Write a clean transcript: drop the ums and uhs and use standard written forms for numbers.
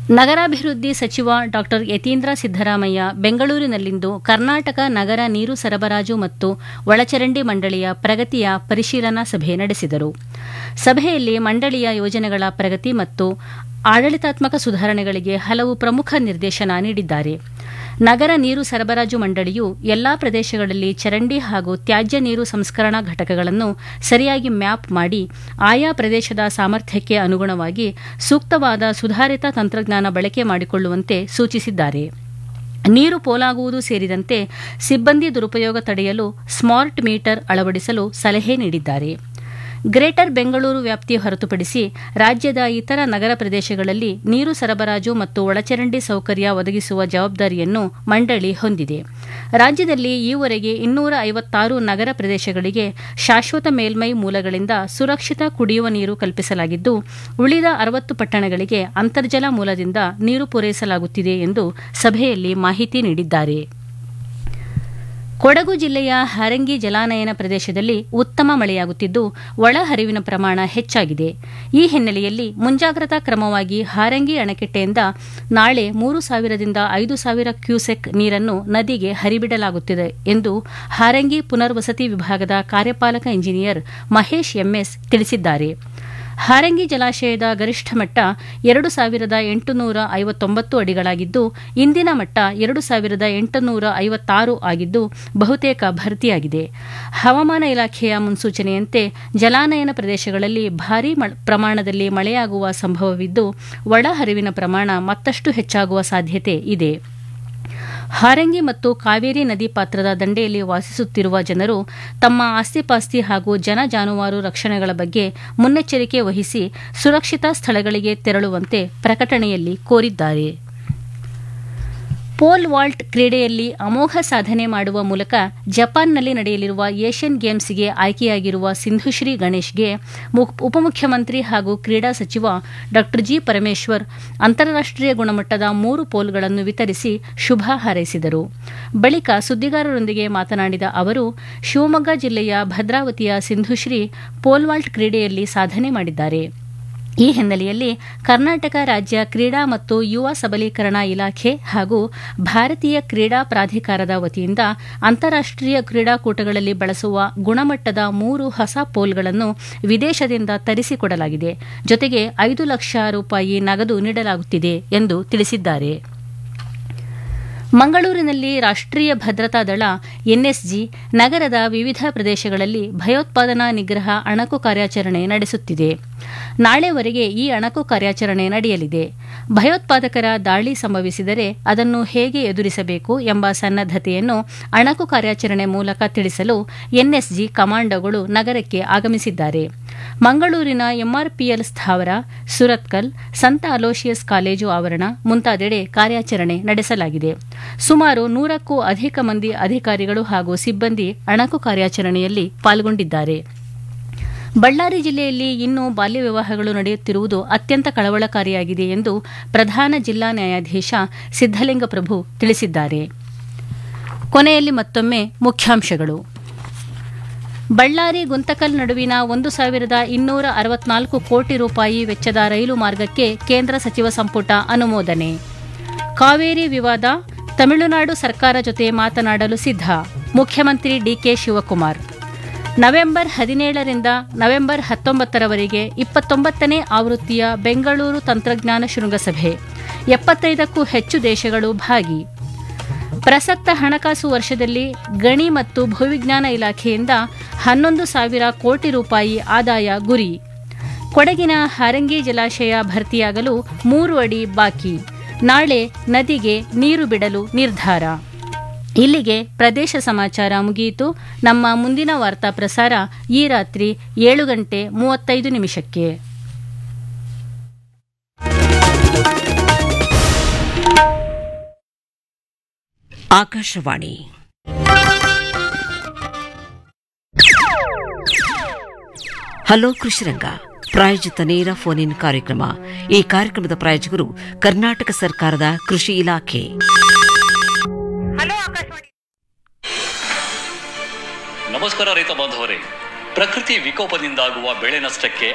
ನಗರಾಭಿವೃದ್ಧಿ ಸಚಿವ ಡಾ ಯತೀಂದ್ರ ಸಿದ್ದರಾಮಯ್ಯ ಬೆಂಗಳೂರಿನಲ್ಲಿಂದು ಕರ್ನಾಟಕ ನಗರ ನೀರು ಸರಬರಾಜು ಮತ್ತು ಒಳಚರಂಡಿ ಮಂಡಳಿಯ ಪ್ರಗತಿಯ ಪರಿಶೀಲನಾ ಸಭೆ ನಡೆಸಿದರು. ಸಭೆಯಲ್ಲಿ ಮಂಡಳಿಯ ಯೋಜನೆಗಳ ಪ್ರಗತಿ ಮತ್ತು ಆಡಳಿತಾತ್ಮಕ ಸುಧಾರಣೆಗಳಿಗೆ ಹಲವು ಪ್ರಮುಖ ನಿರ್ದೇಶನ ನೀಡಿದ್ದಾರೆ. ನಗರ ನೀರು ಸರಬರಾಜು ಮಂಡಳಿಯು ಎಲ್ಲಾ ಪ್ರದೇಶಗಳಲ್ಲಿ ಚರಂಡಿ ಹಾಗೂ ತ್ಯಾಜ್ಯ ನೀರು ಸಂಸ್ಕರಣಾ ಘಟಕಗಳನ್ನು ಸರಿಯಾಗಿ ಮ್ಯಾಪ್ ಮಾಡಿ ಆಯಾ ಪ್ರದೇಶದ ಸಾಮರ್ಥ್ಯಕ್ಕೆ ಅನುಗುಣವಾಗಿ ಸೂಕ್ತವಾದ ಸುಧಾರಿತ ತಂತ್ರಜ್ಞಾನ ಬಳಕೆ ಮಾಡಿಕೊಳ್ಳುವಂತೆ ಸೂಚಿಸಿದ್ದಾರೆ. ನೀರು ಪೋಲಾಗುವುದು ಸೇರಿದಂತೆ ಸಿಬ್ಬಂದಿ ದುರುಪಯೋಗ ತಡೆಯಲು ಸ್ಮಾರ್ಟ್ ಮೀಟರ್ ಅಳವಡಿಸಲು ಸಲಹೆ ನೀಡಿದ್ದಾರೆ. ಗ್ರೇಟರ್ ಬೆಂಗಳೂರು ವ್ಯಾಪ್ತಿ ಹೊರತುಪಡಿಸಿ ರಾಜ್ಯದ ಇತರ ನಗರ ಪ್ರದೇಶಗಳಲ್ಲಿ ನೀರು ಸರಬರಾಜು ಮತ್ತು ಒಳಚರಂಡಿ ಸೌಕರ್ಯ ಒದಗಿಸುವ ಜವಾಬ್ದಾರಿಯನ್ನು ಮಂಡಳಿ ಹೊಂದಿದೆ. ರಾಜ್ಯದಲ್ಲಿ ಈವರೆಗೆ 256 ನಗರ ಪ್ರದೇಶಗಳಿಗೆ ಶಾಶ್ವತ ಮೇಲ್ಮೈ ಮೂಲಗಳಿಂದ ಸುರಕ್ಷಿತ ಕುಡಿಯುವ ನೀರು ಕಲ್ಪಿಸಲಾಗಿದ್ದು, ಉಳಿದ 60 ಪಟ್ಟಣಗಳಿಗೆ ಅಂತರ್ಜಲ ಮೂಲದಿಂದ ನೀರು ಪೂರೈಸಲಾಗುತ್ತಿದೆ ಎಂದು ಸಭೆಯಲ್ಲಿ ಮಾಹಿತಿ ನೀಡಿದ್ದಾರೆ. ಕೊಡಗು ಜಿಲ್ಲೆಯ ಹಾರಂಗಿ ಜಲಾನಯನ ಪ್ರದೇಶದಲ್ಲಿ ಉತ್ತಮ ಮಳೆಯಾಗುತ್ತಿದ್ದು, ಒಳಹರಿವಿನ ಪ್ರಮಾಣ ಹೆಚ್ಚಾಗಿದೆ. ಈ ಹಿನ್ನೆಲೆಯಲ್ಲಿ ಮುಂಜಾಗ್ರತಾ ಕ್ರಮವಾಗಿ ಹಾರಂಗಿ ಅಣೆಕಟ್ಟೆಯಿಂದ ನಾಳೆ 3,000ದಿಂದ 5,000 ಕ್ಯೂಸೆಕ್ ನೀರನ್ನು ನದಿಗೆ ಹರಿಬಿಡಲಾಗುತ್ತಿದೆ ಎಂದು ಹಾರಂಗಿ ಪುನರ್ವಸತಿ ವಿಭಾಗದ ಕಾರ್ಯಪಾಲಕ ಇಂಜಿನಿಯರ್ ಮಹೇಶ್ ಎಂಎಸ್ ತಿಳಿಸಿದ್ದಾರೆ. ಹಾರಂಗಿ ಜಲಾಶಯದ ಗರಿಷ್ಠ ಮಟ್ಟ 2,859 ಅಡಿಗಳಾಗಿದ್ದು, ಇಂದಿನ ಮಟ್ಟ 2,856 ಆಗಿದ್ದು ಬಹುತೇಕ ಭರ್ತಿಯಾಗಿದೆ. ಹವಾಮಾನ ಇಲಾಖೆಯ ಮುನ್ಸೂಚನೆಯಂತೆ ಜಲಾನಯನ ಪ್ರದೇಶಗಳಲ್ಲಿ ಭಾರೀ ಪ್ರಮಾಣದಲ್ಲಿ ಮಳೆಯಾಗುವ ಸಂಭವವಿದ್ದು, ಒಳಹರಿವಿನ ಪ್ರಮಾಣ ಮತ್ತಷ್ಟು ಹೆಚ್ಚಾಗುವ ಸಾಧ್ಯತೆ ಇದೆ. ಹಾರಂಗಿ ಮತ್ತು ಕಾವೇರಿ ನದಿ ಪಾತ್ರದ ದಂಡೆಯಲ್ಲಿ ವಾಸಿಸುತ್ತಿರುವ ಜನರು ತಮ್ಮ ಆಸ್ತಿಪಾಸ್ತಿ ಹಾಗೂ ಜನ ಜಾನುವಾರು ರಕ್ಷಣೆಗಳ ಬಗ್ಗೆ ಮುನ್ನೆಚ್ಚರಿಕೆ ವಹಿಸಿ ಸುರಕ್ಷಿತ ಸ್ಥಳಗಳಿಗೆ ತೆರಳುವಂತೆ ಪ್ರಕಟಣೆಯಲ್ಲಿ ಕೋರಿದ್ದಾರೆ. ಪೋಲ್ ವಾಲ್ಟ್ ಕ್ರೀಡೆಯಲ್ಲಿ ಅಮೋಘ ಸಾಧನೆ ಮಾಡುವ ಮೂಲಕ ಜಪಾನ್ನಲ್ಲಿ ನಡೆಯಲಿರುವ ಏಷ್ಯನ್ ಗೇಮ್ಸ್ಗೆ ಆಯ್ಕೆಯಾಗಿರುವ ಸಿಂಧುಶ್ರೀ ಗಣೇಶ್ಗೆ ಉಪಮುಖ್ಯಮಂತ್ರಿ ಹಾಗೂ ಕ್ರೀಡಾ ಸಚಿವ ಡಾ ಜಿ ಪರಮೇಶ್ವರ್ ಅಂತಾರಾಷ್ಟೀಯ ಗುಣಮಟ್ಟದ 3 ಪೋಲ್ಗಳನ್ನು ವಿತರಿಸಿ ಶುಭ ಹಾರೈಸಿದರು. ಬಳಿಕ ಸುದ್ದಿಗಾರರೊಂದಿಗೆ ಮಾತನಾಡಿದ ಅವರು, ಶಿವಮೊಗ್ಗ ಜಿಲ್ಲೆಯ ಭದ್ರಾವತಿಯ ಸಿಂಧುಶ್ರೀ ಪೋಲ್ ವಾಲ್ಟ್ ಕ್ರೀಡೆಯಲ್ಲಿ ಸಾಧನೆ ಮಾಡಿದ್ದಾರೆ. ಈ ಹಿನ್ನೆಲೆಯಲ್ಲಿ ಕರ್ನಾಟಕ ರಾಜ್ಯ ಕ್ರೀಡಾ ಮತ್ತು ಯುವ ಸಬಲೀಕರಣ ಇಲಾಖೆ ಹಾಗೂ ಭಾರತೀಯ ಕ್ರೀಡಾ ಪ್ರಾಧಿಕಾರದ ವತಿಯಿಂದ ಅಂತಾರಾಷ್ಟೀಯ ಕ್ರೀಡಾಕೂಟಗಳಲ್ಲಿ ಬಳಸುವ ಗುಣಮಟ್ಟದ 3 ಹೊಸ ಪೋಲ್ಗಳನ್ನು ವಿದೇಶದಿಂದ ತರಿಸಿಕೊಡಲಾಗಿದೆ. ಜೊತೆಗೆ 5 ಲಕ್ಷ ರೂಪಾಯಿ ನಗದು ನೀಡಲಾಗುತ್ತಿದೆ ಎಂದು ತಿಳಿಸಿದ್ದಾರೆ. ಮಂಗಳೂರಿನಲ್ಲಿ ರಾಷ್ಟ್ರೀಯ ಭದ್ರತಾ ದಳ ಎನ್ಎಸ್ಜಿ ನಗರದ ವಿವಿಧ ಪ್ರದೇಶಗಳಲ್ಲಿ ಭಯೋತ್ಪಾದನಾ ನಿಗ್ರಹ ಅಣಕು ಕಾರ್ಯಾಚರಣೆ ನಡೆಸುತ್ತಿದೆ. ನಾಳೆವರೆಗೆ ಈ ಅಣಕು ಕಾರ್ಯಾಚರಣೆ ನಡೆಯಲಿದೆ. ಭಯೋತ್ಪಾದಕರ ದಾಳಿ ಸಂಭವಿಸಿದರೆ ಅದನ್ನು ಹೇಗೆ ಎದುರಿಸಬೇಕು ಎಂಬ ಸನ್ನದ್ದತೆಯನ್ನು ಅಣಕು ಕಾರ್ಯಾಚರಣೆ ಮೂಲಕ ತಿಳಿಸಲು ಎನ್ಎಸ್ಜಿ ಕಮಾಂಡೋಗಳು ನಗರಕ್ಕೆ ಆಗಮಿಸಿದ್ದಾರೆ. ಮಂಗಳೂರಿನ ಎಂಆರ್ಪಿಎಲ್ ಸ್ಥಾವರ, ಸುರತ್ಕಲ್, ಸಂತ ಅಲೋಶಿಯಸ್ ಕಾಲೇಜು ಆವರಣ ಮುಂತಾದೆಡೆ ಕಾರ್ಯಾಚರಣೆ ನಡೆಸಲಾಗಿದೆ. ಸುಮಾರು 100ಕ್ಕೂ ಅಧಿಕ ಮಂದಿ ಅಧಿಕಾರಿಗಳು ಹಾಗೂ ಸಿಬ್ಬಂದಿ ಅಣಕು ಕಾರ್ಯಾಚರಣೆಯಲ್ಲಿ ಪಾಲ್ಗೊಂಡಿದ್ದಾರೆ. ಬಳ್ಳಾರಿ ಜಿಲ್ಲೆಯಲ್ಲಿ ಇನ್ನೂ ಬಾಲ್ಯ ವಿವಾಹಗಳು ನಡೆಯುತ್ತಿರುವುದು ಅತ್ಯಂತ ಕಳವಳಕಾರಿಯಾಗಿದೆ ಎಂದು ಪ್ರಧಾನ ಜಿಲ್ಲಾ ನ್ಯಾಯಾಧೀಶ ಸಿದ್ದಲಿಂಗಪ್ರಭು ತಿಳಿಸಿದ್ದಾರೆ. ಕೊನೆಯಲ್ಲಿ ಮತ್ತೊಮ್ಮೆ ಮುಖ್ಯಾಂಶಗಳು. ಬಳ್ಳಾರಿ ಗುಂತಕಲ್ ನಡುವಿನ 1,264 ಕೋಟಿ ರೂಪಾಯಿ ವೆಚ್ಚದ ರೈಲು ಮಾರ್ಗಕ್ಕೆ ಕೇಂದ್ರ ಸಚಿವ ಸಂಪುಟ ಅನುಮೋದನೆ. ಕಾವೇರಿ ವಿವಾದ, ತಮಿಳುನಾಡು ಸರ್ಕಾರ ಜೊತೆ ಮಾತನಾಡಲು ಸಿದ್ಧ, ಮುಖ್ಯಮಂತ್ರಿ ಡಿಕೆ ಶಿವಕುಮಾರ್. ನವೆಂಬರ್ 17ರಿಂದ ನವೆಂಬರ್ 19ರವರೆಗೆ 29ನೇ ಆವೃತ್ತಿಯ ಬೆಂಗಳೂರು ತಂತ್ರಜ್ಞಾನ ಶೃಂಗಸಭೆ, 75ಕ್ಕೂ ಹೆಚ್ಚು ದೇಶಗಳು ಭಾಗಿ. ಪ್ರಸಕ್ತ ಹಣಕಾಸು ವರ್ಷದಲ್ಲಿ ಗಣಿ ಮತ್ತು ಭೂವಿಜ್ಞಾನ ಇಲಾಖೆಯಿಂದ 11,000 ಕೋಟಿ ರೂಪಾಯಿ ಆದಾಯ ಗುರಿ. ಕೊಡಗಿನ ಹಾರಂಗಿ ಜಲಾಶಯ ಭರ್ತಿಯಾಗಲು 3 ಅಡಿ ಬಾಕಿ. ನಾಳೆ ನದಿಗೆ ನೀರು ಬಿಡಲು ನಿರ್ಧಾರ. ಇಲ್ಲಿಗೆ ಪ್ರದೇಶ ಸಮಾಚಾರ ಮುಗಿಯಿತು. ನಮ್ಮ ಮುಂದಿನ ವಾರ್ತಾ ಪ್ರಸಾರ ಈ ರಾತ್ರಿ 7:35. ಆಕಾಶವಾಣಿ. ಹಲೋ ಕೃಷಿರಂಗ ಪ್ರಾಯೋಜಿತ ನೇರ ಫೋನ್ ಇನ್ ಕಾರ್ಯಕ್ರಮ. ಈ ಕಾರ್ಯಕ್ರಮದ ಪ್ರಾಯೋಜಕರು ಕರ್ನಾಟಕ ಸರ್ಕಾರದ ಕೃಷಿ ಇಲಾಖೆ. ನಮಸ್ಕಾರ ರೈತ ಬಾಂಧವರೇ. ಪ್ರಕೃತಿ ವಿಕೋಪದಿಂದಾಗುವ ಬೆಳೆ ನಷ್ಟಕ್ಕೆ